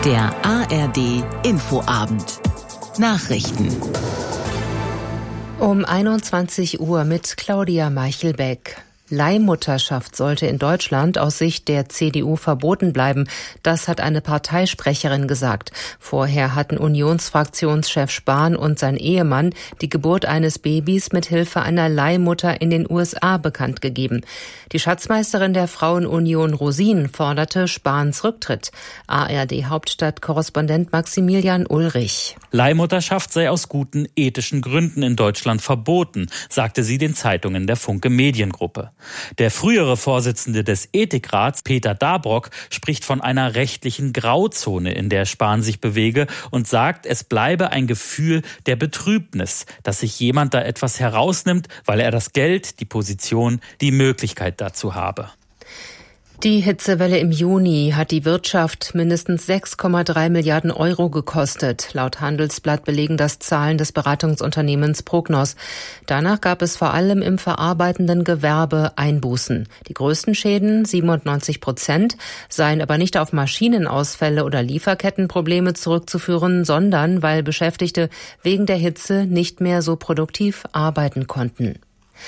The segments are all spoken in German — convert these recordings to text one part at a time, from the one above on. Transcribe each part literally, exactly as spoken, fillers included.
Der A R D Infoabend. Nachrichten. Um einundzwanzig Uhr mit Claudia Meichelbeck. Leihmutterschaft sollte in Deutschland aus Sicht der C D U verboten bleiben. Das hat eine Parteisprecherin gesagt. Vorher hatten Unionsfraktionschef Spahn und sein Ehemann die Geburt eines Babys mit Hilfe einer Leihmutter in den U S A bekannt gegeben. Die Schatzmeisterin der Frauenunion Rosin forderte Spahns Rücktritt. A R D-Hauptstadtkorrespondent Maximilian Ulrich. Leihmutterschaft sei aus guten ethischen Gründen in Deutschland verboten, sagte sie den Zeitungen der Funke Mediengruppe. Der frühere Vorsitzende des Ethikrats, Peter Dabrock, spricht von einer rechtlichen Grauzone, in der Spahn sich bewege und sagt, es bleibe ein Gefühl der Betrübnis, dass sich jemand da etwas herausnimmt, weil er das Geld, die Position, die Möglichkeit dazu habe. Die Hitzewelle im Juni hat die Wirtschaft mindestens sechs Komma drei Milliarden Euro gekostet. Laut Handelsblatt belegen das Zahlen des Beratungsunternehmens Prognos. Danach gab es vor allem im verarbeitenden Gewerbe Einbußen. Die größten Schäden, siebenundneunzig Prozent, seien aber nicht auf Maschinenausfälle oder Lieferkettenprobleme zurückzuführen, sondern weil Beschäftigte wegen der Hitze nicht mehr so produktiv arbeiten konnten.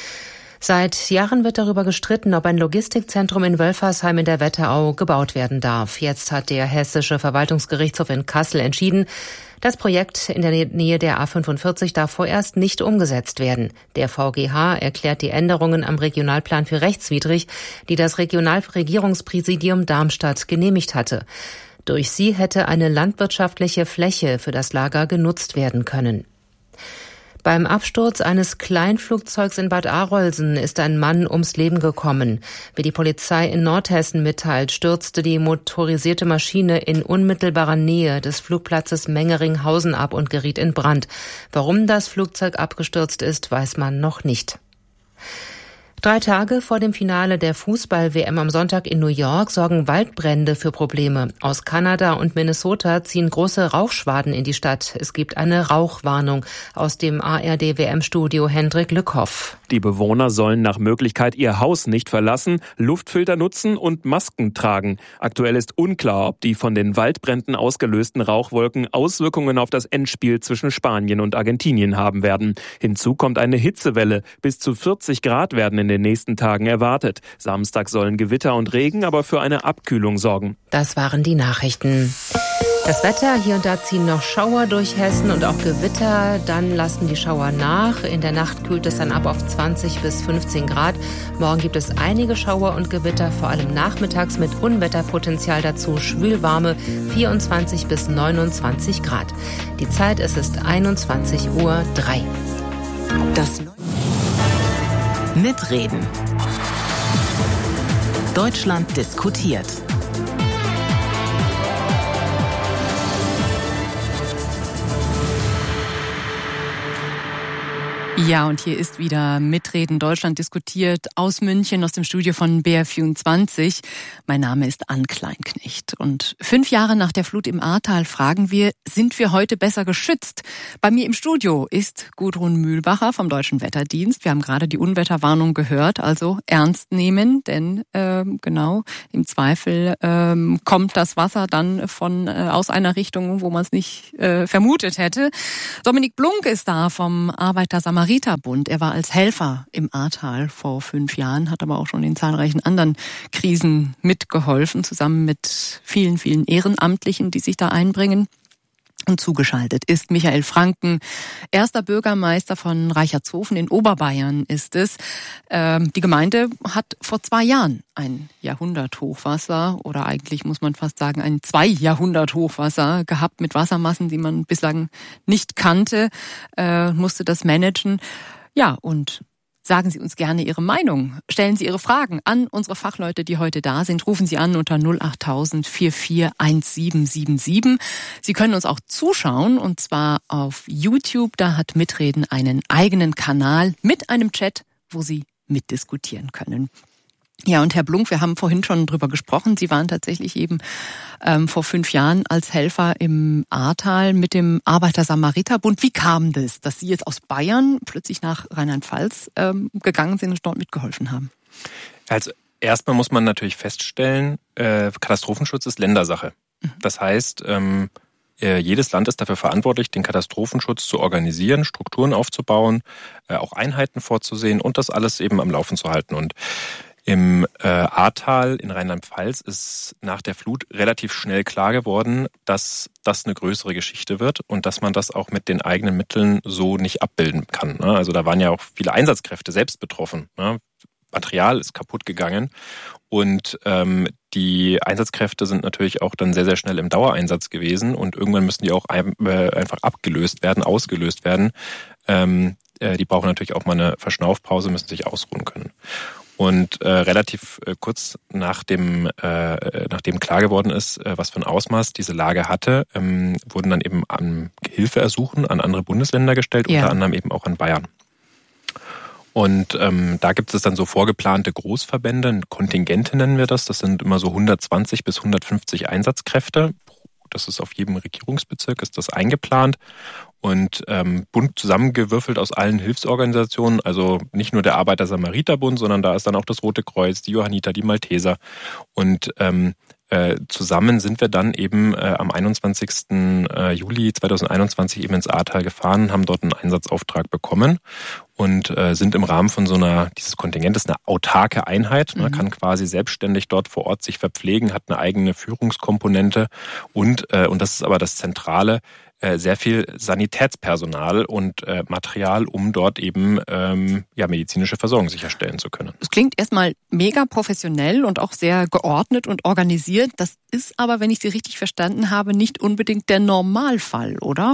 Seit Jahren wird darüber gestritten, ob ein Logistikzentrum in Wölfersheim in der Wetterau gebaut werden darf. Jetzt hat der Hessische Verwaltungsgerichtshof in Kassel entschieden, das Projekt in der Nähe der A fünfundvierzig darf vorerst nicht umgesetzt werden. Der V G H erklärt die Änderungen am Regionalplan für rechtswidrig, die das Regionalregierungspräsidium Darmstadt genehmigt hatte. Durch sie hätte eine landwirtschaftliche Fläche für das Lager genutzt werden können. Beim Absturz eines Kleinflugzeugs in Bad Arolsen ist ein Mann ums Leben gekommen. Wie die Polizei in Nordhessen mitteilt, stürzte die motorisierte Maschine in unmittelbarer Nähe des Flugplatzes Mengeringhausen ab und geriet in Brand. Warum das Flugzeug abgestürzt ist, weiß man noch nicht. Drei Tage vor dem Finale der Fußball-W M am Sonntag in New York sorgen Waldbrände für Probleme. Aus Kanada und Minnesota ziehen große Rauchschwaden in die Stadt. Es gibt eine Rauchwarnung. Aus dem A R D-W M-Studio Hendrik Lückhoff. Die Bewohner sollen nach Möglichkeit ihr Haus nicht verlassen, Luftfilter nutzen und Masken tragen. Aktuell ist unklar, ob die von den Waldbränden ausgelösten Rauchwolken Auswirkungen auf das Endspiel zwischen Spanien und Argentinien haben werden. Hinzu kommt eine Hitzewelle. Bis zu vierzig Grad werden in in den nächsten Tagen erwartet. Samstag sollen Gewitter und Regen aber für eine Abkühlung sorgen. Das waren die Nachrichten. Das Wetter, hier und da ziehen noch Schauer durch Hessen und auch Gewitter. Dann lassen die Schauer nach. In der Nacht kühlt es dann ab auf zwanzig bis fünfzehn Grad. Morgen gibt es einige Schauer und Gewitter, vor allem nachmittags mit Unwetterpotenzial dazu. Schwülwarme vierundzwanzig bis neunundzwanzig Grad. Die Zeit, es ist einundzwanzig Uhr drei. Das Mitreden. Deutschland diskutiert. Ja, und hier ist wieder Mitreden Deutschland diskutiert aus München, aus dem Studio von B R vierundzwanzig. Mein Name ist Ann Kleinknecht. Und fünf Jahre nach der Flut im Ahrtal fragen wir, sind wir heute besser geschützt? Bei mir im Studio ist Gudrun Mühlbacher vom Deutschen Wetterdienst. Wir haben gerade die Unwetterwarnung gehört, also ernst nehmen, denn äh, genau, im Zweifel äh, kommt das Wasser dann von äh, aus einer Richtung, wo man es nicht äh, vermutet hätte. Dominik Blunk ist da vom Arbeiter-Samariter Bund. Er war als Helfer im Ahrtal vor fünf Jahren, hat aber auch schon in zahlreichen anderen Krisen mitgeholfen, zusammen mit vielen, vielen Ehrenamtlichen, die sich da einbringen. Und zugeschaltet ist Michael Franken, erster Bürgermeister von Reichertshofen in Oberbayern ist es. Ähm, die Gemeinde hat vor zwei Jahren ein Jahrhunderthochwasser oder eigentlich muss man fast sagen ein Zwei-Jahrhundert-Hochwasser gehabt mit Wassermassen, die man bislang nicht kannte, äh, musste das managen. Ja, und sagen Sie uns gerne Ihre Meinung. Stellen Sie Ihre Fragen an unsere Fachleute, die heute da sind. Rufen Sie an unter null acht tausend vier vier eins sieben sieben sieben. Sie können uns auch zuschauen und zwar auf YouTube. Da hat Mitreden einen eigenen Kanal mit einem Chat, wo Sie mitdiskutieren können. Ja, und Herr Blunk, wir haben vorhin schon drüber gesprochen. Sie waren tatsächlich eben ähm, vor fünf Jahren als Helfer im Ahrtal mit dem Arbeiter-Samariter-Bund. Wie kam das, dass Sie jetzt aus Bayern plötzlich nach Rheinland-Pfalz ähm, gegangen sind und dort mitgeholfen haben? Also erstmal muss man natürlich feststellen, äh, Katastrophenschutz ist Ländersache. Das heißt, ähm, jedes Land ist dafür verantwortlich, den Katastrophenschutz zu organisieren, Strukturen aufzubauen, äh, auch Einheiten vorzusehen und das alles eben am Laufen zu halten. Und im äh, Ahrtal in Rheinland-Pfalz ist nach der Flut relativ schnell klar geworden, dass das eine größere Geschichte wird und dass man das auch mit den eigenen Mitteln so nicht abbilden kann. Ne? Also da waren ja auch viele Einsatzkräfte selbst betroffen. Ne? Material ist kaputt gegangen und ähm, die Einsatzkräfte sind natürlich auch dann sehr, sehr schnell im Dauereinsatz gewesen und irgendwann müssen die auch ein, äh, einfach abgelöst werden, ausgelöst werden. Ähm, äh, die brauchen natürlich auch mal eine Verschnaufpause, müssen sich ausruhen können. Und äh, relativ äh, kurz nach dem, äh, nachdem klar geworden ist, äh, was für ein Ausmaß diese Lage hatte, ähm, wurden dann eben an Hilfeersuchen an andere Bundesländer gestellt, ja. Unter anderem eben auch an Bayern. Und ähm, da gibt es dann so vorgeplante Großverbände, Kontingente nennen wir das. Das sind immer so hundertzwanzig bis hundertfünfzig Einsatzkräfte. Das ist auf jedem Regierungsbezirk, ist das eingeplant. Und ähm, bunt zusammengewürfelt aus allen Hilfsorganisationen, also nicht nur der Arbeiter-Samariter-Bund, sondern da ist dann auch das Rote Kreuz, die Johanniter, die Malteser. Und ähm, äh, zusammen sind wir dann eben äh, am einundzwanzigsten Juli zweitausendeinundzwanzig eben ins Ahrtal gefahren, haben dort einen Einsatzauftrag bekommen und äh, sind im Rahmen von so einer, dieses Kontingent ist eine autarke Einheit, mhm. Man kann quasi selbstständig dort vor Ort sich verpflegen, hat eine eigene Führungskomponente und, äh, und das ist aber das Zentrale, sehr viel Sanitätspersonal und äh, Material, um dort eben ähm, ja, medizinische Versorgung sicherstellen zu können. Es klingt erstmal mega professionell und auch sehr geordnet und organisiert. Das ist aber, wenn ich Sie richtig verstanden habe, nicht unbedingt der Normalfall, oder?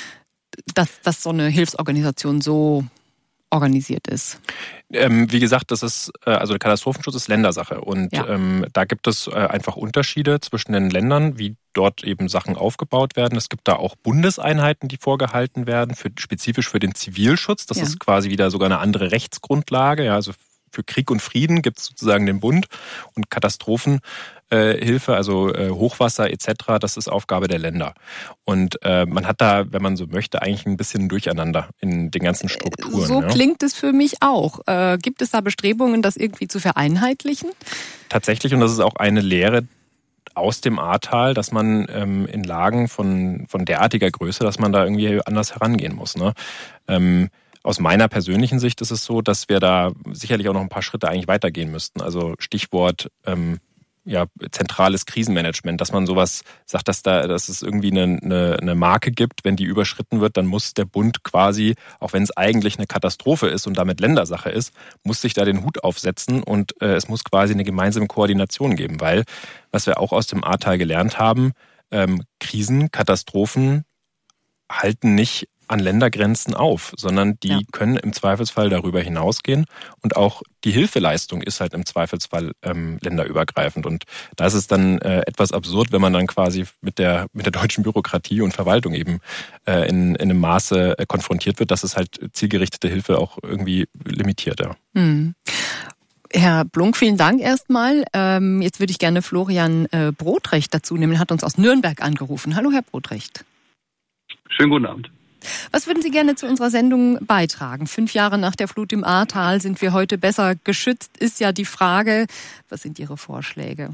Dass, dass so eine Hilfsorganisation so organisiert ist. Ähm, wie gesagt, das ist, äh, also der Katastrophenschutz ist Ländersache und ja. ähm, da gibt es äh, einfach Unterschiede zwischen den Ländern, wie dort eben Sachen aufgebaut werden. Es gibt da auch Bundeseinheiten, die vorgehalten werden, für, spezifisch für den Zivilschutz. Das ja. ist quasi wieder sogar eine andere Rechtsgrundlage. Ja, also für Krieg und Frieden gibt es sozusagen den Bund und Katastrophenhilfe, also äh, Hochwasser et cetera, das ist Aufgabe der Länder. Und äh, man hat da, wenn man so möchte, eigentlich ein bisschen Durcheinander in den ganzen Strukturen. So ja. klingt es für mich auch. Äh, gibt es da Bestrebungen, das irgendwie zu vereinheitlichen? Tatsächlich, und das ist auch eine Lehre aus dem Ahrtal, dass man ähm, in Lagen von, von derartiger Größe, dass man da irgendwie anders herangehen muss. Ne? Ähm, Aus meiner persönlichen Sicht ist es so, dass wir da sicherlich auch noch ein paar Schritte eigentlich weitergehen müssten. Also Stichwort ähm, ja, zentrales Krisenmanagement, dass man sowas sagt, dass da, dass es irgendwie eine, eine, eine Marke gibt, wenn die überschritten wird, dann muss der Bund quasi, auch wenn es eigentlich eine Katastrophe ist und damit Ländersache ist, muss sich da den Hut aufsetzen und äh, es muss quasi eine gemeinsame Koordination geben, weil, was wir auch aus dem Ahrtal gelernt haben, ähm, Krisen, Katastrophen halten nicht an Ländergrenzen auf, sondern die ja. können im Zweifelsfall darüber hinausgehen und auch die Hilfeleistung ist halt im Zweifelsfall ähm, länderübergreifend und da ist es dann äh, etwas absurd, wenn man dann quasi mit der mit der deutschen Bürokratie und Verwaltung eben äh, in, in einem Maße äh, konfrontiert wird, dass es halt zielgerichtete Hilfe auch irgendwie limitiert. Ja. Hm. Herr Blunk, vielen Dank erstmal. Ähm, jetzt würde ich gerne Florian äh, Brotrecht dazu nehmen, er hat uns aus Nürnberg angerufen. Hallo Herr Brotrecht. Schönen guten Abend. Was würden Sie gerne zu unserer Sendung beitragen? Fünf Jahre nach der Flut im Ahrtal, sind wir heute besser geschützt, ist ja die Frage. Was sind Ihre Vorschläge?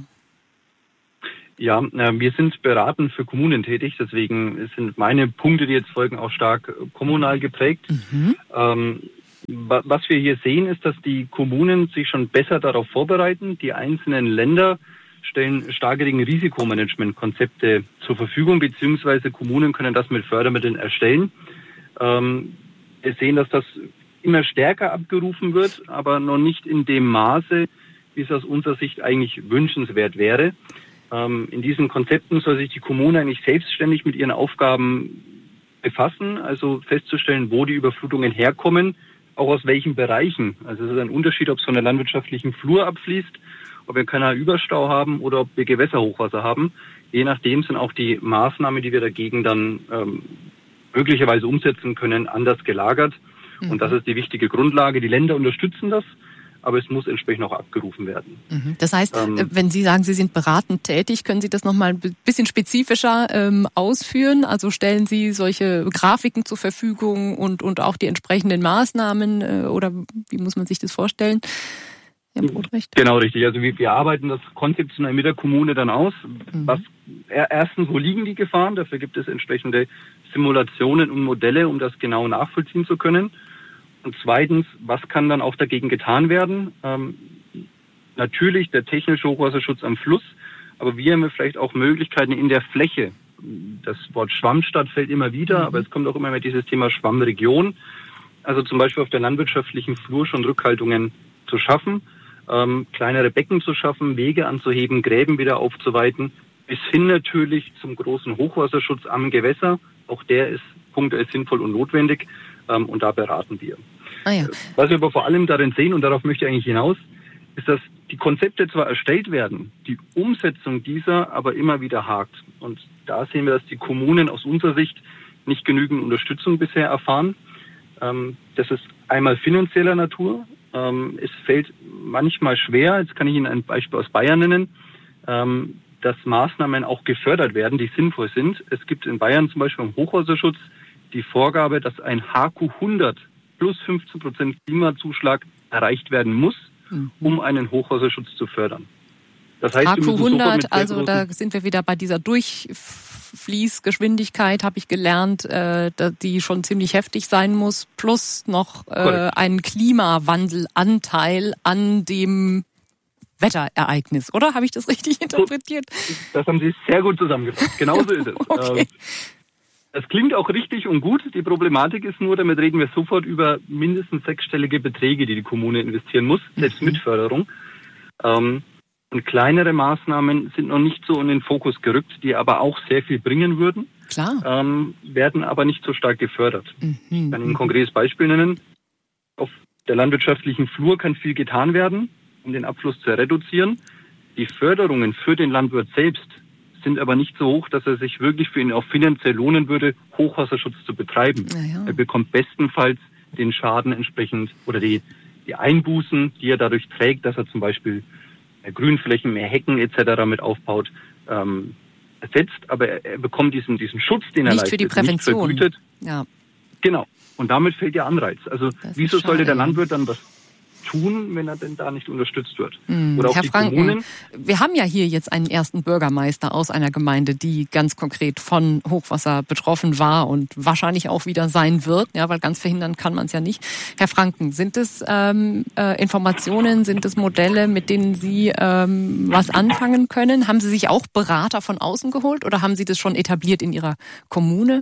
Ja, wir sind beratend für Kommunen tätig, deswegen sind meine Punkte, die jetzt folgen, auch stark kommunal geprägt. Mhm. Ähm, was wir hier sehen, ist, dass die Kommunen sich schon besser darauf vorbereiten. Die einzelnen Länder stellen starke Risikomanagementkonzepte zur Verfügung, beziehungsweise Kommunen können das mit Fördermitteln erstellen. Ähm, wir sehen, dass das immer stärker abgerufen wird, aber noch nicht in dem Maße, wie es aus unserer Sicht eigentlich wünschenswert wäre. Ähm, in diesen Konzepten soll sich die Kommune eigentlich selbstständig mit ihren Aufgaben befassen, also festzustellen, wo die Überflutungen herkommen, auch aus welchen Bereichen. Also es ist ein Unterschied, ob es von der landwirtschaftlichen Flur abfließt, ob wir Kanalüberstau haben oder ob wir Gewässerhochwasser haben. Je nachdem sind auch die Maßnahmen, die wir dagegen dann ähm, möglicherweise umsetzen können, anders gelagert. Mhm. Und das ist die wichtige Grundlage. Die Länder unterstützen das, aber es muss entsprechend auch abgerufen werden. Mhm. Das heißt, ähm, wenn Sie sagen, Sie sind beratend tätig, können Sie das nochmal ein bisschen spezifischer ähm, ausführen? Also stellen Sie solche Grafiken zur Verfügung und, und auch die entsprechenden Maßnahmen äh, oder wie muss man sich das vorstellen? Herr Brodrecht? Genau, richtig. Also wir, wir arbeiten das konzeptionell mit der Kommune dann aus. Mhm. Was, erstens, wo liegen die Gefahren? Dafür gibt es entsprechende Simulationen und Modelle, um das genau nachvollziehen zu können. Und zweitens, was kann dann auch dagegen getan werden? Ähm, natürlich der technische Hochwasserschutz am Fluss, aber wir haben vielleicht auch Möglichkeiten in der Fläche. Das Wort Schwammstadt fällt immer wieder, mhm. aber es kommt auch immer mehr dieses Thema Schwammregion. Also zum Beispiel auf der landwirtschaftlichen Flur schon Rückhaltungen zu schaffen, ähm, kleinere Becken zu schaffen, Wege anzuheben, Gräben wieder aufzuweiten, bis hin natürlich zum großen Hochwasserschutz am Gewässer. Auch der ist punktuell sinnvoll und notwendig, ähm, und da beraten wir. Ah ja. Was wir aber vor allem darin sehen, und darauf möchte ich eigentlich hinaus, ist, dass die Konzepte zwar erstellt werden, die Umsetzung dieser aber immer wieder hakt. Und da sehen wir, dass die Kommunen aus unserer Sicht nicht genügend Unterstützung bisher erfahren. Ähm, das ist einmal finanzieller Natur. Ähm, es fällt manchmal schwer, jetzt kann ich Ihnen ein Beispiel aus Bayern nennen, ähm, dass Maßnahmen auch gefördert werden, die sinnvoll sind. Es gibt in Bayern zum Beispiel im Hochwasserschutz die Vorgabe, dass ein H Q hundert plus fünfzehn Prozent Klimazuschlag erreicht werden muss, mhm. um einen Hochwasserschutz zu fördern. Das heißt, H Q hundert, also da sind wir wieder bei dieser Durchfließgeschwindigkeit, habe ich gelernt, äh, die schon ziemlich heftig sein muss, plus noch äh, einen Klimawandelanteil an dem Wetterereignis, oder? Habe ich das richtig interpretiert? Das haben Sie sehr gut zusammengefasst. Genauso ist es. Okay. Es klingt auch richtig und gut. Die Problematik ist nur, damit reden wir sofort über mindestens sechsstellige Beträge, die die Kommune investieren muss, selbst mit Förderung. Ähm, Und kleinere Maßnahmen sind noch nicht so in den Fokus gerückt, die aber auch sehr viel bringen würden, Klar. Ähm, werden aber nicht so stark gefördert. Mhm. Ich kann Ihnen ein konkretes Beispiel nennen. Auf der landwirtschaftlichen Flur kann viel getan werden, um den Abfluss zu reduzieren. Die Förderungen für den Landwirt selbst sind aber nicht so hoch, dass er sich wirklich für ihn auch finanziell lohnen würde, Hochwasserschutz zu betreiben. Ja. Er bekommt bestenfalls den Schaden entsprechend oder die, die Einbußen, die er dadurch trägt, dass er zum Beispiel mehr Grünflächen, mehr Hecken et cetera mit aufbaut, ähm, ersetzt, aber er, er bekommt diesen, diesen Schutz, den er nicht leistet, für die Prävention. nicht vergütet. Ja. Genau. Und damit fehlt der Anreiz. Also Das wieso ist sollte der schade. Landwirt dann was tun, wenn er denn da nicht unterstützt wird? Hm, Oder auch Herr die Franken, Kommunen. wir haben ja hier jetzt einen ersten Bürgermeister aus einer Gemeinde, die ganz konkret von Hochwasser betroffen war und wahrscheinlich auch wieder sein wird, ja, weil ganz verhindern kann man es ja nicht. Herr Franken, sind es ähm, äh, Informationen, sind es Modelle, mit denen Sie ähm, was anfangen können? Haben Sie sich auch Berater von außen geholt oder haben Sie das schon etabliert in Ihrer Kommune?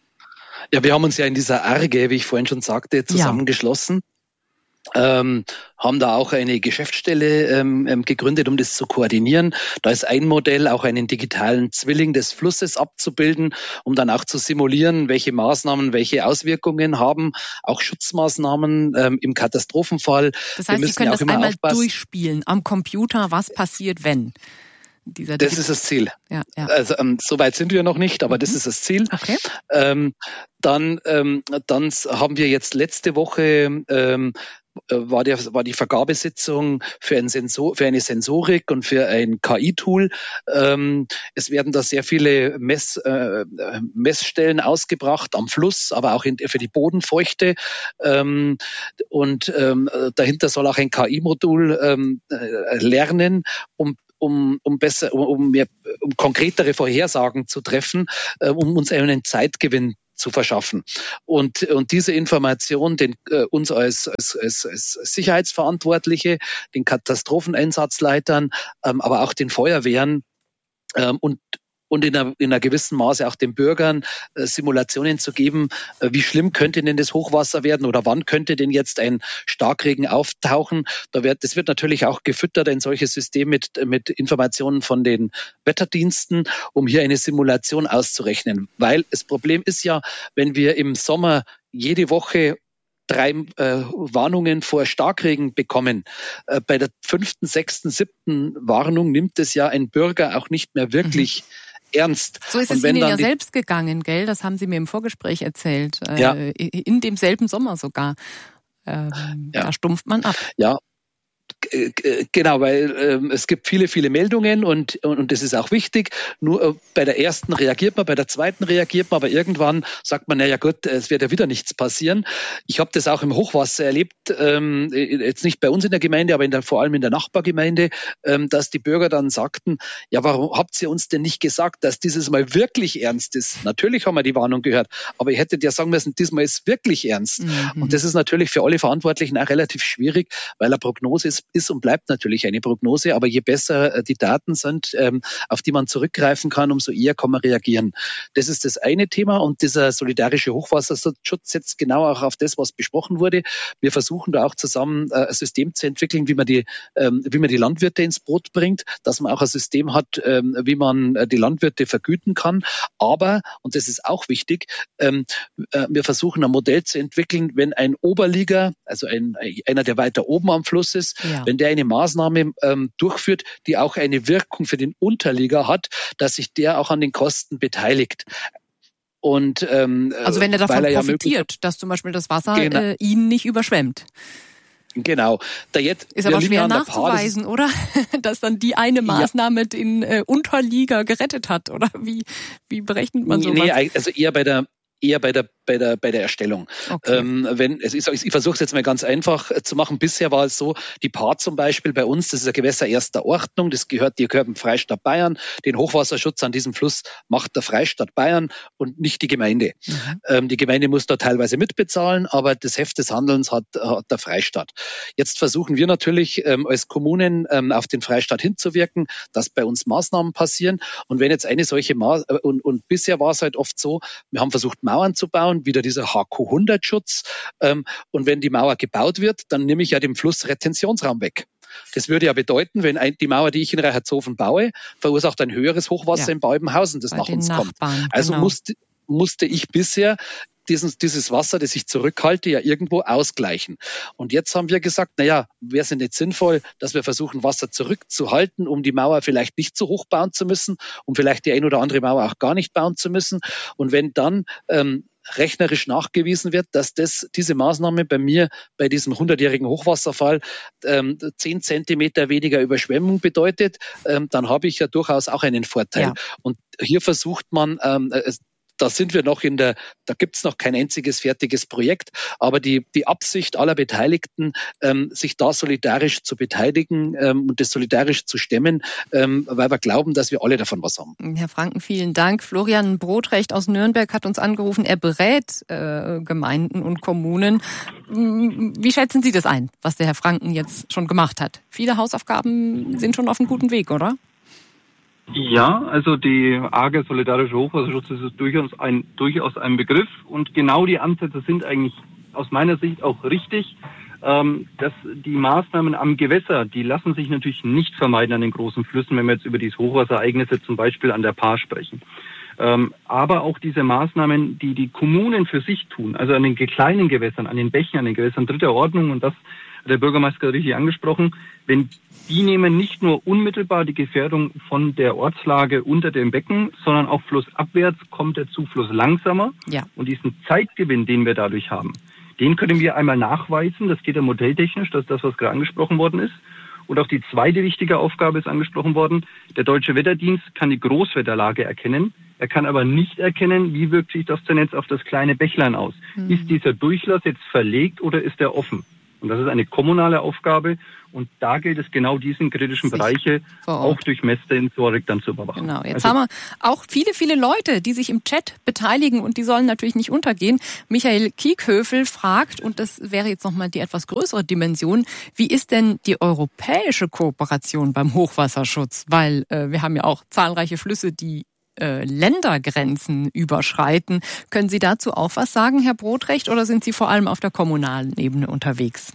Ja, wir haben uns ja in dieser Arge, wie ich vorhin schon sagte, zusammengeschlossen. Ja. Ähm, haben da auch eine Geschäftsstelle ähm, gegründet, um das zu koordinieren. Da ist ein Modell, auch einen digitalen Zwilling des Flusses abzubilden, um dann auch zu simulieren, welche Maßnahmen welche Auswirkungen haben, auch Schutzmaßnahmen ähm, im Katastrophenfall. Das heißt, Sie können das einmal durchspielen am Computer, was passiert, wenn? Dieser das ist das Ziel. Ja, ja. Also ähm, so weit sind wir noch nicht, aber mhm. das ist das Ziel. Okay. Ähm, dann, ähm, dann haben wir jetzt letzte Woche ähm, war, der, war die Vergabesitzung für, ein Sensor, für eine Sensorik und für ein K I-Tool. Ähm, es werden da sehr viele Mess, äh, Messstellen ausgebracht am Fluss, aber auch in, für die Bodenfeuchte. Ähm, und ähm, dahinter soll auch ein K I-Modul ähm, lernen, um um um besser um, um mehr um konkretere Vorhersagen zu treffen, äh, um uns einen Zeitgewinn zu verschaffen. Und und diese Information, den äh, uns als, als als als Sicherheitsverantwortliche, den Katastropheneinsatzleitern, ähm, aber auch den Feuerwehren ähm, und und in einer, in einer gewissen Maße auch den Bürgern äh, Simulationen zu geben, äh, wie schlimm könnte denn das Hochwasser werden oder wann könnte denn jetzt ein Starkregen auftauchen. Da wird, das wird natürlich auch gefüttert, ein solches System mit, mit Informationen von den Wetterdiensten, um hier eine Simulation auszurechnen. Weil das Problem ist ja, wenn wir im Sommer jede Woche drei äh, Warnungen vor Starkregen bekommen. Äh, bei der fünften, sechsten, siebten Warnung nimmt es ja ein Bürger auch nicht mehr wirklich mhm. ernst. So ist es Ihnen ja selbst gegangen, gell? Das haben Sie mir im Vorgespräch erzählt. Äh, ja. In demselben Sommer sogar. Ähm, ja. Da stumpft man ab. Ja. Genau, weil ähm, es gibt viele, viele Meldungen und, und, und das ist auch wichtig. Nur äh, bei der ersten reagiert man, bei der zweiten reagiert man, aber irgendwann sagt man, na ja gut, es wird ja wieder nichts passieren. Ich habe das auch im Hochwasser erlebt, ähm, jetzt nicht bei uns in der Gemeinde, aber in der, vor allem in der Nachbargemeinde, ähm, dass die Bürger dann sagten, ja, warum habt ihr uns denn nicht gesagt, dass dieses Mal wirklich ernst ist? Natürlich haben wir die Warnung gehört, aber ihr hättet ja sagen müssen, diesmal ist wirklich ernst. Mhm. Und das ist natürlich für alle Verantwortlichen auch relativ schwierig, weil eine Prognose ist, ist und bleibt natürlich eine Prognose, aber je besser die Daten sind, ähm, auf die man zurückgreifen kann, umso eher kann man reagieren. Das ist das eine Thema und dieser solidarische Hochwasserschutz setzt genau auch auf das, was besprochen wurde. Wir versuchen da auch zusammen äh, ein System zu entwickeln, wie man die, ähm, wie man die Landwirte ins Boot bringt, dass man auch ein System hat, ähm, wie man äh, die Landwirte vergüten kann. Aber, und das ist auch wichtig, ähm, äh, wir versuchen ein Modell zu entwickeln, wenn ein Oberlieger, also ein, einer, der weiter oben am Fluss ist, ja. wenn der eine Maßnahme ähm, durchführt, die auch eine Wirkung für den Unterlieger hat, dass sich der auch an den Kosten beteiligt. Und, ähm, also wenn er davon er profitiert, ja dass zum Beispiel das Wasser genau. äh, ihn nicht überschwemmt. Genau. Da jetzt, ist aber schwer nachzuweisen, Paar, oder? Dass dann die eine Maßnahme ja. den äh, Unterlieger gerettet hat, oder? Wie, wie berechnet man sowas? Nee, also eher bei der eher bei der bei der bei der Erstellung. Okay. Ähm, wenn es ist, ich, ich versuche es jetzt mal ganz einfach zu machen. Bisher war es so, die Paar zum Beispiel bei uns, das ist ein Gewässer erster Ordnung, das gehört, die gehört dem Freistaat Bayern. Den Hochwasserschutz an diesem Fluss macht der Freistaat Bayern und nicht die Gemeinde. Mhm. Ähm, die Gemeinde muss da teilweise mitbezahlen, aber das Heft des Handelns hat, hat der Freistaat. Jetzt versuchen wir natürlich ähm, als Kommunen ähm, auf den Freistaat hinzuwirken, dass bei uns Maßnahmen passieren. Und wenn jetzt eine solche Ma- und, und bisher war es halt oft so, wir haben versucht Mauern zu bauen, wieder dieser H Q hundert Schutz. Ähm, und wenn die Mauer gebaut wird, dann nehme ich ja dem Fluss Retentionsraum weg. Das würde ja bedeuten, wenn ein, die Mauer, die ich in Reichertshofen baue, verursacht ein höheres Hochwasser ja. in Baubenhausen, das Bei nach uns Nachbarn, kommt. Also genau. musste, musste ich bisher Dieses, dieses Wasser, das ich zurückhalte, ja irgendwo ausgleichen. Und jetzt haben wir gesagt, naja, wäre es nicht sinnvoll, dass wir versuchen, Wasser zurückzuhalten, um die Mauer vielleicht nicht so hoch bauen zu müssen, um vielleicht die ein oder andere Mauer auch gar nicht bauen zu müssen. Und wenn dann ähm, rechnerisch nachgewiesen wird, dass das, diese Maßnahme bei mir bei diesem hundertjährigen Hochwasserfall ähm, zehn Zentimeter weniger Überschwemmung bedeutet, ähm, dann habe ich ja durchaus auch einen Vorteil. Ja. Und hier versucht man, ähm, da sind wir noch in der, da gibt es noch kein einziges fertiges Projekt, aber die, die Absicht aller Beteiligten, ähm, sich da solidarisch zu beteiligen ähm, und das solidarisch zu stemmen, ähm, weil wir glauben, dass wir alle davon was haben. Herr Franken, vielen Dank. Florian Brodrecht aus Nürnberg hat uns angerufen. Er berät äh, Gemeinden und Kommunen. Wie schätzen Sie das ein, was der Herr Franken jetzt schon gemacht hat? Viele Hausaufgaben sind schon auf einem guten Weg, oder? Ja, also die A G Solidarische Hochwasserschutz ist durchaus ein, durchaus ein Begriff und genau die Ansätze sind eigentlich aus meiner Sicht auch richtig. Ähm, dass die Maßnahmen am Gewässer, die lassen sich natürlich nicht vermeiden an den großen Flüssen, wenn wir jetzt über diese Hochwasserereignisse zum Beispiel an der Paar sprechen. Ähm, aber auch diese Maßnahmen, die die Kommunen für sich tun, also an den kleinen Gewässern, an den Bächen, an den Gewässern dritter Ordnung, und das hat der Bürgermeister richtig angesprochen, wenn die nehmen nicht nur unmittelbar die Gefährdung von der Ortslage unter dem Becken, sondern auch flussabwärts kommt der Zufluss langsamer. Ja. Und diesen Zeitgewinn, den wir dadurch haben, den können wir einmal nachweisen. Das geht ja modelltechnisch, das ist das, was gerade angesprochen worden ist. Und auch die zweite wichtige Aufgabe ist angesprochen worden. Der Deutsche Wetterdienst kann die Großwetterlage erkennen. Er kann aber nicht erkennen, wie wirkt sich das denn jetzt auf das kleine Bächlein aus. Mhm. Ist dieser Durchlass jetzt verlegt oder ist er offen? Und das ist eine kommunale Aufgabe. Und da gilt es genau diesen kritischen sich Bereiche auch durch Messsensorik dann zu überwachen. Genau. Jetzt also, haben wir auch viele, viele Leute, die sich im Chat beteiligen und die sollen natürlich nicht untergehen. Michael Kiekhöfel fragt, und das wäre jetzt nochmal die etwas größere Dimension, wie ist denn die europäische Kooperation beim Hochwasserschutz? Weil äh, wir haben ja auch zahlreiche Flüsse, die äh, Ländergrenzen überschreiten. Können Sie dazu auch was sagen, Herr Brodrecht, oder sind Sie vor allem auf der kommunalen Ebene unterwegs?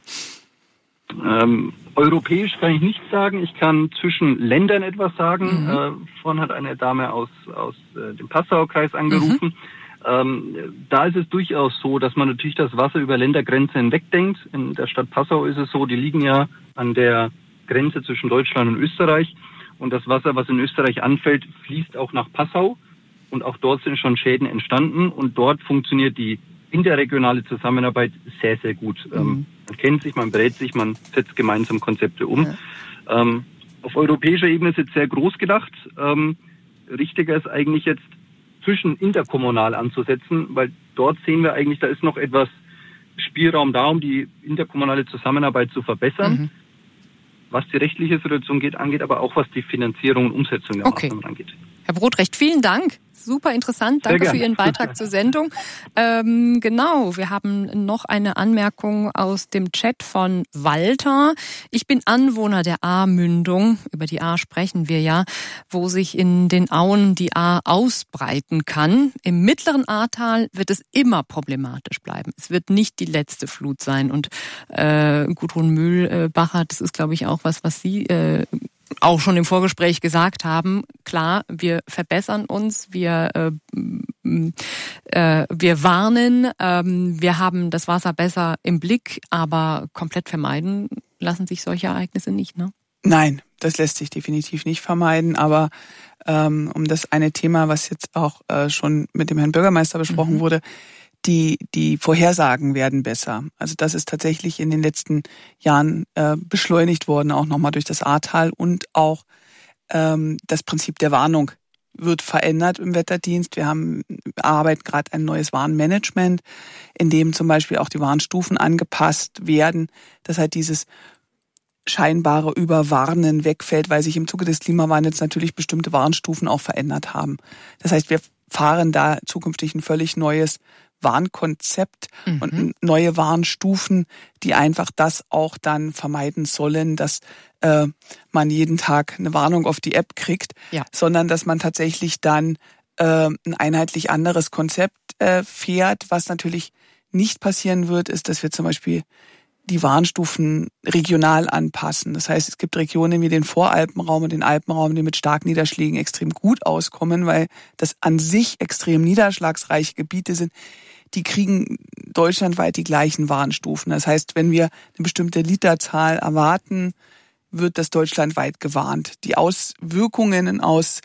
Ähm, europäisch kann ich nichts sagen. Ich kann zwischen Ländern etwas sagen. Mhm. Äh, vorhin hat eine Dame aus, aus äh, dem Passau-Kreis angerufen. Mhm. Ähm, da ist es durchaus so, dass man natürlich das Wasser über Ländergrenzen hinwegdenkt. In der Stadt Passau ist es so, die liegen ja an der Grenze zwischen Deutschland und Österreich. Und das Wasser, was in Österreich anfällt, fließt auch nach Passau. Und auch dort sind schon Schäden entstanden. Und dort funktioniert die interregionale Zusammenarbeit sehr, sehr gut. Mhm. man kennt sich, man berät sich, man setzt gemeinsam Konzepte um. Ja. Ähm, auf europäischer Ebene ist jetzt sehr groß gedacht. Ähm, richtiger ist eigentlich jetzt zwischen interkommunal anzusetzen, weil dort sehen wir eigentlich, da ist noch etwas Spielraum da, um die interkommunale Zusammenarbeit zu verbessern, mhm. was die rechtliche Situation geht, angeht, aber auch was die Finanzierung und Umsetzung der okay. Maßnahmen angeht. Herr Brodrecht, vielen Dank. Super interessant. Danke für Ihren Beitrag zur Sendung. Ähm, genau, wir haben noch eine Anmerkung aus dem Chat von Walter. Ich bin Anwohner der Ahr-Mündung, über die Ahr sprechen wir ja, wo sich in den Auen die Ahr ausbreiten kann. Im mittleren Ahrtal wird es immer problematisch bleiben. Es wird nicht die letzte Flut sein. Und äh, Gudrun Mühlbacher, das ist, glaube ich, auch was, was Sie äh, auch schon im Vorgespräch gesagt haben, klar, wir verbessern uns, wir äh, äh, wir warnen, ähm, wir haben das Wasser besser im Blick, aber komplett vermeiden lassen sich solche Ereignisse nicht, ne? Nein, das lässt sich definitiv nicht vermeiden, aber ähm, um das eine Thema, was jetzt auch äh, schon mit dem Herrn Bürgermeister besprochen mhm. wurde, Die, die Vorhersagen werden besser. Also das ist tatsächlich in den letzten Jahren äh, beschleunigt worden, auch nochmal durch das Ahrtal, und auch ähm, das Prinzip der Warnung wird verändert im Wetterdienst. Wir haben arbeiten gerade ein neues Warnmanagement, in dem zum Beispiel auch die Warnstufen angepasst werden, dass halt dieses scheinbare Überwarnen wegfällt, weil sich im Zuge des Klimawandels natürlich bestimmte Warnstufen auch verändert haben. Das heißt, wir fahren da zukünftig ein völlig neues Warnkonzept mhm. und neue Warnstufen, die einfach das auch dann vermeiden sollen, dass äh, man jeden Tag eine Warnung auf die App kriegt, ja. sondern dass man tatsächlich dann äh, ein einheitlich anderes Konzept äh, fährt. Was natürlich nicht passieren wird, ist, dass wir zum Beispiel die Warnstufen regional anpassen. Das heißt, es gibt Regionen wie den Voralpenraum und den Alpenraum, die mit starken Niederschlägen extrem gut auskommen, weil das an sich extrem niederschlagsreiche Gebiete sind. Die kriegen deutschlandweit die gleichen Warnstufen. Das heißt, wenn wir eine bestimmte Literzahl erwarten, wird das deutschlandweit gewarnt. Die Auswirkungen aus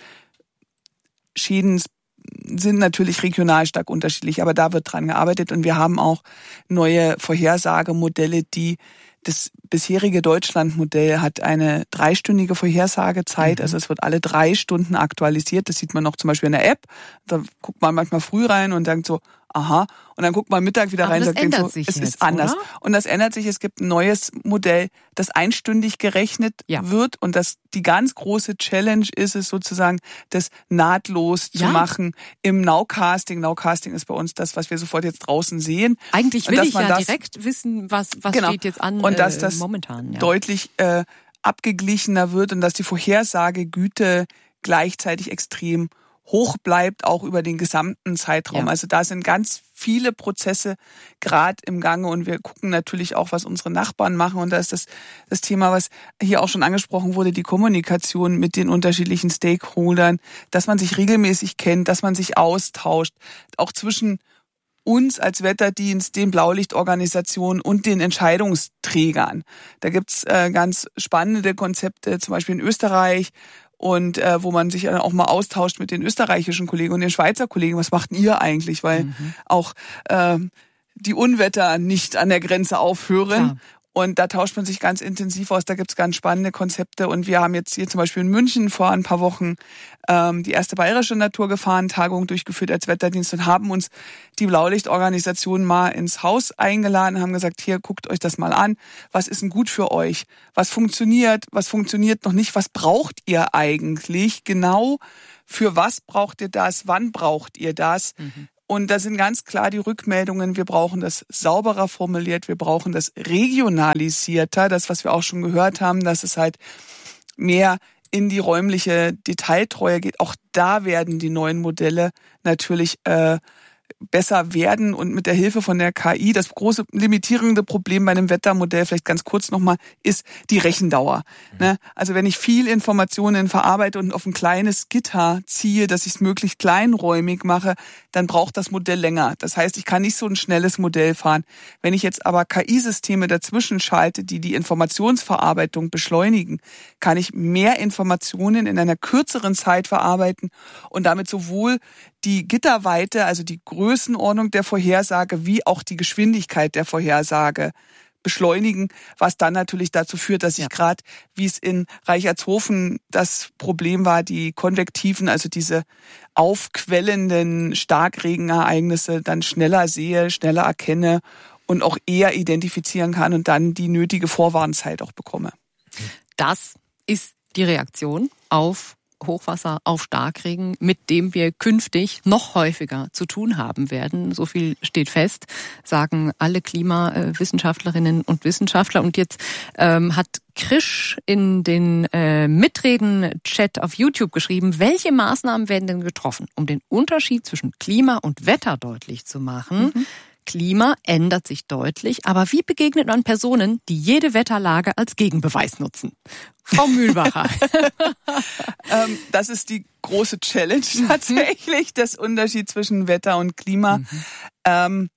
Schäden sind natürlich regional stark unterschiedlich, aber da wird dran gearbeitet, und wir haben auch neue Vorhersagemodelle, die das bisherige Deutschlandmodell hat eine dreistündige Vorhersagezeit, mhm. also es wird alle drei Stunden aktualisiert. Das sieht man noch zum Beispiel in der App. Da guckt man manchmal früh rein und denkt so, aha, und dann guckt man Mittag wieder aber rein und sagt denkt so, sich es jetzt, ist anders. oder? Und das ändert sich. Es gibt ein neues Modell, das einstündig gerechnet ja. wird, und das die ganz große Challenge ist es sozusagen, das nahtlos ja. zu machen im Nowcasting. Nowcasting ist bei uns das, was wir sofort jetzt draußen sehen. Eigentlich will dass ich man ja das, direkt wissen, was was genau. steht jetzt an und dass das äh, momentan. Ja. deutlich äh, abgeglichener wird und dass die Vorhersagegüte gleichzeitig extrem hoch bleibt, auch über den gesamten Zeitraum. Ja. Also da sind ganz viele Prozesse gerade im Gange, und wir gucken natürlich auch, was unsere Nachbarn machen, und da ist das, das Thema, was hier auch schon angesprochen wurde, die Kommunikation mit den unterschiedlichen Stakeholdern, dass man sich regelmäßig kennt, dass man sich austauscht, auch zwischen uns als Wetterdienst, den Blaulichtorganisationen und den Entscheidungsträgern. Da gibt's äh, ganz spannende Konzepte, zum Beispiel in Österreich, und äh, wo man sich dann auch mal austauscht mit den österreichischen Kollegen und den Schweizer Kollegen. Was macht ihr eigentlich? Weil mhm. auch äh, die Unwetter nicht an der Grenze aufhören. Klar. Und da tauscht man sich ganz intensiv aus. Da gibt's ganz spannende Konzepte. Und wir haben jetzt hier zum Beispiel in München vor ein paar Wochen ähm, die erste bayerische Naturgefahrentagung durchgeführt als Wetterdienst und haben uns die Blaulichtorganisation mal ins Haus eingeladen, haben gesagt, hier, guckt euch das mal an. Was ist denn gut für euch? Was funktioniert? Was funktioniert noch nicht? Was braucht ihr eigentlich? Genau für was braucht ihr das? Wann braucht ihr das? Mhm. Und da sind ganz klar die Rückmeldungen, wir brauchen das sauberer formuliert, wir brauchen das regionalisierter, das, was wir auch schon gehört haben, dass es halt mehr in die räumliche Detailtreue geht. Auch da werden die neuen Modelle natürlich äh, besser werden, und mit der Hilfe von der K I, das große limitierende Problem bei einem Wettermodell, vielleicht ganz kurz nochmal, ist die Rechendauer. Mhm. Ne? Also wenn ich viel Informationen verarbeite und auf ein kleines Gitter ziehe, dass ich es möglichst kleinräumig mache, dann braucht das Modell länger. Das heißt, ich kann nicht so ein schnelles Modell fahren. Wenn ich jetzt aber K I-Systeme dazwischen schalte, die die Informationsverarbeitung beschleunigen, kann ich mehr Informationen in einer kürzeren Zeit verarbeiten und damit sowohl die Gitterweite, also die Größenordnung der Vorhersage, wie auch die Geschwindigkeit der Vorhersage beschleunigen, was dann natürlich dazu führt, dass sich ja. gerade, wie es in Reichertshofen das Problem war, die konvektiven, also diese aufquellenden Starkregenereignisse dann schneller sehe, schneller erkenne und auch eher identifizieren kann und dann die nötige Vorwarnzeit auch bekomme. Das ist die Reaktion auf Hochwasser, auf Starkregen, mit dem wir künftig noch häufiger zu tun haben werden. So viel steht fest, sagen alle Klimawissenschaftlerinnen und Wissenschaftler. Und jetzt ähm, hat Krisch in den äh, Mitreden-Chat auf YouTube geschrieben, welche Maßnahmen werden denn getroffen, um den Unterschied zwischen Klima und Wetter deutlich zu machen? Mhm. Klima ändert sich deutlich, aber wie begegnet man Personen, die jede Wetterlage als Gegenbeweis nutzen? Frau Mühlbacher. ähm, das ist die große Challenge tatsächlich, das Unterschied zwischen Wetter und Klima. Mhm. Ähm,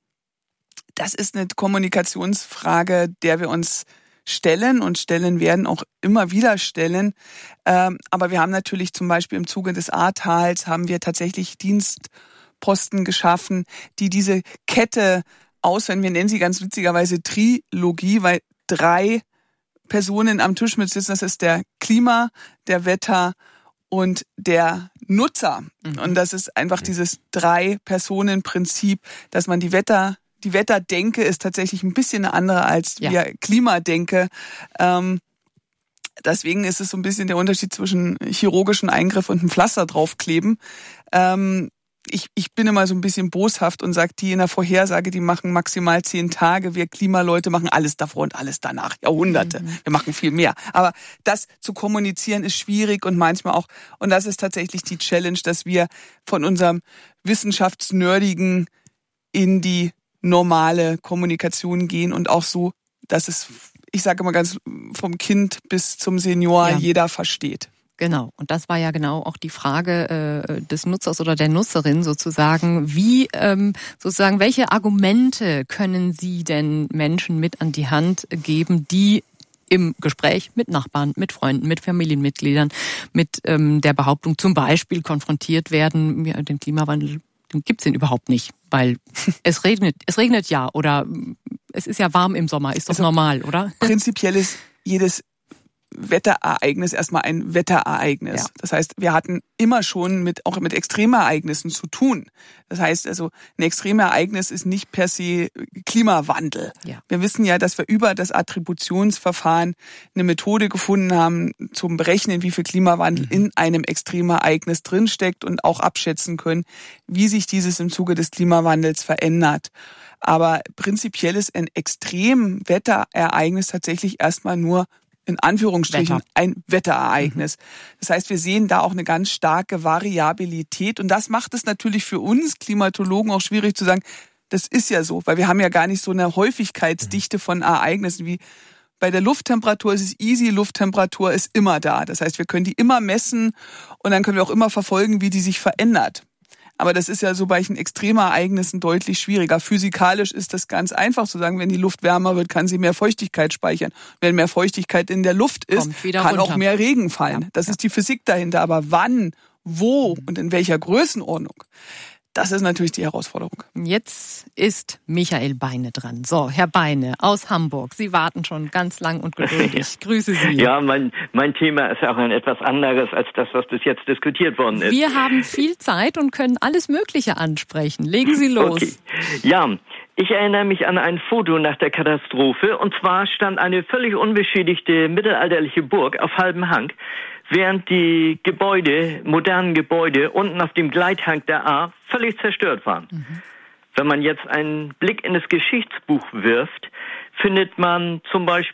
das ist eine Kommunikationsfrage, der wir uns stellen und stellen werden, auch immer wieder stellen. Ähm, aber wir haben natürlich zum Beispiel im Zuge des Ahrtals haben wir tatsächlich Dienst Posten geschaffen, die diese Kette auswählen. Wir nennen sie ganz witzigerweise Trilogie, weil drei Personen am Tisch mit sitzen. Das ist der Klima, der Wetter und der Nutzer. Mhm. Und das ist einfach dieses Drei-Personen-Prinzip, dass man die Wetter, die Wetterdenke ist tatsächlich ein bisschen eine andere als ja. wir Klimadenke. Ähm, deswegen ist es so ein bisschen der Unterschied zwischen chirurgischen Eingriff und einem Pflaster draufkleben. Ähm, Ich, ich bin immer so ein bisschen boshaft und sage, die in der Vorhersage, die machen maximal zehn Tage. Wir Klimaleute machen alles davor und alles danach. Jahrhunderte. Mhm. Wir machen viel mehr. Aber das zu kommunizieren ist schwierig und manchmal auch, und das ist tatsächlich die Challenge, dass wir von unserem Wissenschaftsnerdigen in die normale Kommunikation gehen und auch so, dass es, ich sage immer ganz, vom Kind bis zum Senior ja. jeder versteht. Genau. Und das war ja genau auch die Frage äh, des Nutzers oder der Nutzerin sozusagen. Wie, ähm, sozusagen, welche Argumente können Sie denn Menschen mit an die Hand geben, die im Gespräch mit Nachbarn, mit Freunden, mit Familienmitgliedern, mit ähm, der Behauptung zum Beispiel konfrontiert werden, ja, den Klimawandel, den gibt's denn überhaupt nicht, weil es regnet, es regnet ja oder es ist ja warm im Sommer, ist doch also normal, oder? Prinzipiell ist jedes Wetterereignis erstmal ein Wetterereignis. Ja. Das heißt, wir hatten immer schon mit auch mit Extremereignissen zu tun. Das heißt also, ein Extremereignis ist nicht per se Klimawandel. Ja. Wir wissen ja, dass wir über das Attributionsverfahren eine Methode gefunden haben, zum Berechnen, wie viel Klimawandel mhm. in einem Extremereignis drinsteckt und auch abschätzen können, wie sich dieses im Zuge des Klimawandels verändert. Aber prinzipiell ist ein Extremwetterereignis tatsächlich erstmal nur in Anführungsstrichen Wetter. ein Wetterereignis. Mhm. Das heißt, wir sehen da auch eine ganz starke Variabilität und das macht es natürlich für uns Klimatologen auch schwierig zu sagen, das ist ja so, weil wir haben ja gar nicht so eine Häufigkeitsdichte von Ereignissen wie bei der Lufttemperatur ist es easy, Lufttemperatur ist immer da. Das heißt, wir können die immer messen und dann können wir auch immer verfolgen, wie die sich verändert. Aber das ist ja so bei den Extremereignissen deutlich schwieriger. Physikalisch ist das ganz einfach zu sagen, wenn die Luft wärmer wird, kann sie mehr Feuchtigkeit speichern. Wenn mehr Feuchtigkeit in der Luft ist, kann runter. auch mehr Regen fallen. Ja, das ja. ist die Physik dahinter. Aber wann, wo und in welcher Größenordnung, das ist natürlich die Herausforderung. Jetzt ist Michael Beine dran. So, Herr Beine aus Hamburg, Sie warten schon ganz lang und geduldig. Grüße Sie. Ja, mein, mein Thema ist auch ein etwas anderes als das, was bis jetzt diskutiert worden ist. Wir haben viel Zeit und können alles Mögliche ansprechen. Legen Sie los. Okay. Ja, ich erinnere mich an ein Foto nach der Katastrophe. Und zwar stand eine völlig unbeschädigte mittelalterliche Burg auf halbem Hang, während die Gebäude, modernen Gebäude unten auf dem Gleithang der Ahr völlig zerstört waren. Mhm. Wenn man jetzt einen Blick in das Geschichtsbuch wirft, findet man zum Beispiel